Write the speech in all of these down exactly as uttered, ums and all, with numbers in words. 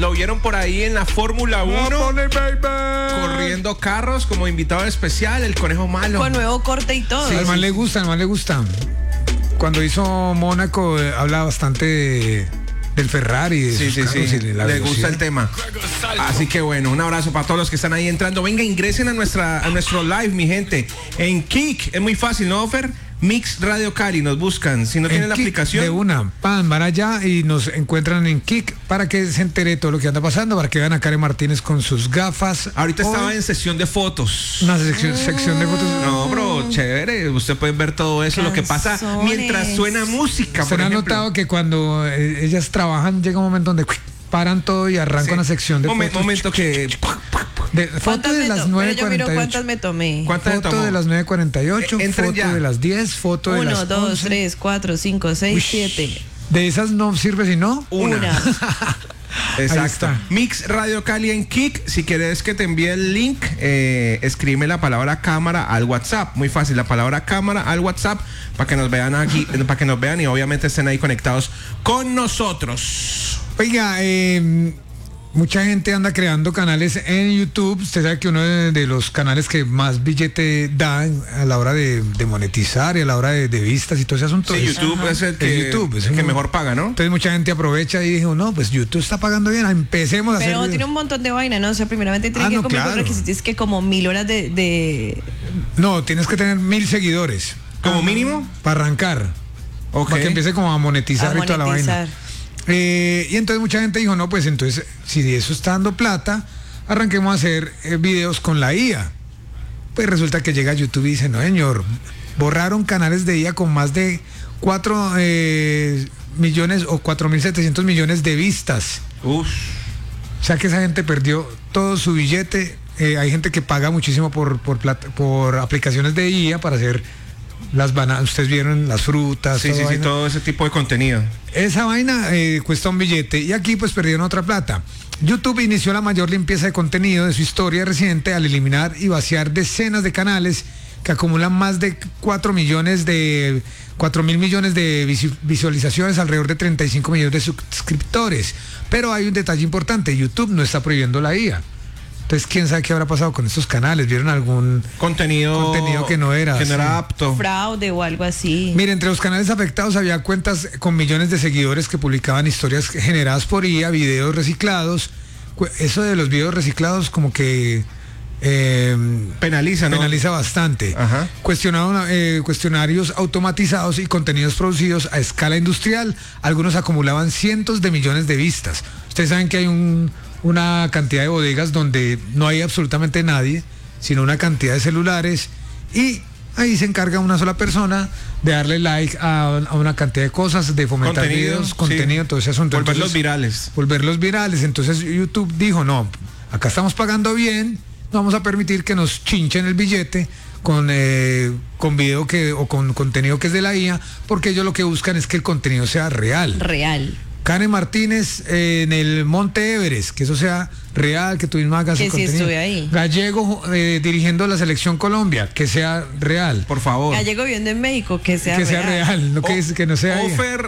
lo vieron por ahí en la Fórmula uno, corriendo carros como invitado especial, el conejo malo. Con nuevo corte y todo. Sí, al man le gusta, al man le gusta. Cuando hizo Mónaco, eh, habla bastante de, del Ferrari. De sí, sus sí, carros sí. Y de la le velocidad. gusta el tema. Así que bueno, un abrazo para todos los que están ahí entrando. Venga, ingresen a, nuestra, a nuestro live, mi gente. En Kik, es muy fácil, ¿no, Fer? Mix Radio Cali, nos buscan. Si no tienen la Kik, aplicación. de una, pan, van allá y nos encuentran en Kik para que se entere de todo lo que anda pasando, para que vean a Karen Martínez con sus gafas. Ahorita Hoy, estaba en sesión de fotos. Una sección, sección de fotos. No, bro, chévere. Usted puede ver todo eso, Canzones. lo que pasa mientras suena música. ¿Usted por ha ejemplo. notado que cuando eh, ellas trabajan llega un momento donde paran todo y arranca Sí. una sección de Momen- fotos? momento que. De, foto ¿Cuántas de me las to- nueve pero yo miro cuarenta y cuántas ocho. me tomé. ¿Cuántas Foto tomó? de las nueve cuarenta y ocho, Eh, entren foto ya. de las diez, foto de Uno, las dos, once. tres, cuatro, cinco, seis, Uy, siete. De esas no sirve si no. Una. Una. Exacto. Ahí está. Mix Radio Cali en Kik. Si quieres que te envíe el link, eh, escribe la palabra cámara al WhatsApp. Muy fácil, la palabra cámara al WhatsApp para que nos vean aquí, para que nos vean y obviamente estén ahí conectados con nosotros. Oiga, eh, mucha gente anda creando canales en YouTube. Usted sabe que uno de, de los canales que más billete da a la hora de, de monetizar y a la hora de, de vistas y todo ese asunto. Sí, es- YouTube Ajá. es el que, Es YouTube, es el que un- mejor paga, ¿no? Entonces mucha gente aprovecha y dijo, no, pues YouTube está pagando bien, empecemos a Pero hacer... tiene un montón de vaina, ¿no? O sea, primeramente tiene Ah, que no, cumplir claro. con requisitos, es que como mil horas de... de... No, tienes que tener mil seguidores Como mínimo. para arrancar, Ok. para que empiece como a monetizar a y toda la vaina. monetizar. Eh, y entonces mucha gente dijo, no, pues entonces, si eso está dando plata, arranquemos a hacer eh, videos con la I A. Pues resulta que llega YouTube y dice, no, señor, borraron canales de I A con más de cuatro millones o cuatro mil setecientos millones de vistas. Uf. O sea que esa gente perdió todo su billete. Eh, hay gente que paga muchísimo por, por, plata- por aplicaciones de I A para hacer las bananas. Ustedes vieron las frutas. Sí, toda sí, sí, vaina. todo ese tipo de contenido. Esa vaina eh, cuesta un billete y aquí pues perdieron otra plata. YouTube inició la mayor limpieza de contenido de su historia reciente al eliminar y vaciar decenas de canales que acumulan más de cuatro millones de cuatro mil millones de visi- visualizaciones, alrededor de treinta y cinco millones de suscriptores. Pero hay un detalle importante, YouTube no está prohibiendo la I A. Entonces, ¿quién sabe qué habrá pasado con estos canales? ¿Vieron algún Contenido. contenido que no era? Que no Sí. era apto. Fraude o algo así. Mire, entre los canales afectados había cuentas con millones de seguidores que publicaban historias generadas por I A, videos reciclados. Cu- Eso de los videos reciclados como que eh, Penaliza, ¿no? penaliza bastante. Ajá. Cuestionaron, eh, cuestionarios automatizados y contenidos producidos a escala industrial. Algunos acumulaban cientos de millones de vistas. Ustedes saben que hay un, una cantidad de bodegas donde no hay absolutamente nadie, sino una cantidad de celulares y ahí se encarga una sola persona de darle like a, a una cantidad de cosas, de fomentar Contenido, videos, sí. contenido, todo ese asunto. Volverlos Entonces, virales. volverlos virales. Entonces YouTube dijo, no, acá estamos pagando bien, no vamos a permitir que nos chinchen el billete con, eh, con video que, o con contenido que es de la I A, porque ellos lo que buscan es que el contenido sea real. Real. Karen Martínez eh, en el Monte Everest, que eso sea real, que tú misma hagas Que el sí contenido. estuve ahí. Gallego eh, dirigiendo la selección Colombia, que sea real. Por favor. Gallego viviendo en México, que sea que sea real. real, no que, O- que no sea I A. Ofer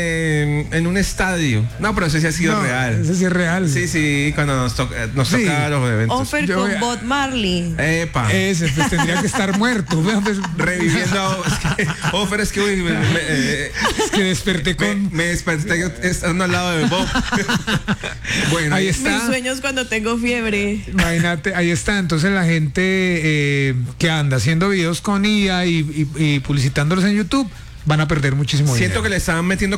eh, en un estadio. No, pero ese sí ha sido No, real. ese sí es real. Sí, sí, cuando nos, toca, nos Sí. toca los eventos. Offer Yo con voy a- Bob Marley. Epa. Ese, pues tendría que estar muerto. Vea, pues, Reviviendo a es que, Ofer, es que uy, me, me, eh, es que desperté me, con... me desperté estando al lado de Bob. Bueno, Ahí ahí está. Mis sueños cuando tengo fiebre. Imagínate, ahí está. Entonces la gente eh, que anda haciendo videos con I A y, y- y publicitándolos en YouTube van a perder muchísimo siento dinero. que le estaban metiendo